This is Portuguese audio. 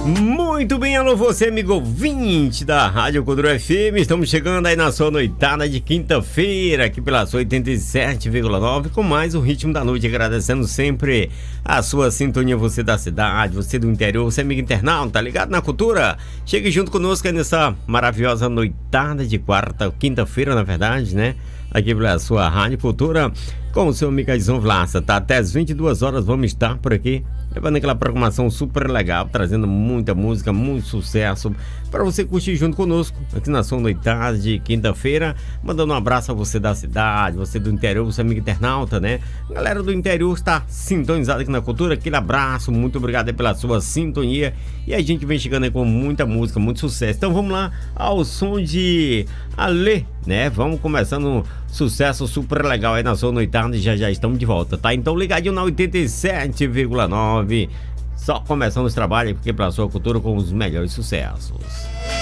Muito bem, alô você, amigo ouvinte da Rádio Cultura FM. Estamos chegando aí na sua noitada de quinta-feira, aqui pela sua 87,9, com mais o ritmo da noite, agradecendo sempre a sua sintonia, você da cidade, você do interior, você amigo internauta, tá ligado na cultura? Chegue junto conosco aí nessa maravilhosa noitada de quinta-feira, na verdade, né? Aqui pela sua Rádio Cultura, com o seu amigo Aizon Vlassa, tá? Até as 22 horas vamos estar por aqui, levando aquela programação super legal, trazendo muita música, muito sucesso para você curtir junto conosco aqui na sua noitada de quinta-feira. Mandando um abraço a você da cidade, você do interior, você amigo internauta, né? Galera do interior está sintonizada aqui na cultura, aquele abraço, muito obrigado aí pela sua sintonia. E a gente vem chegando aí com muita música, muito sucesso. Então vamos lá ao som de Alê, né? Vamos começando um sucesso super legal aí na sua noitada e já estamos de volta, tá? Então ligadinho na 87,9, só começando os trabalhos aqui pra sua cultura com os melhores sucessos.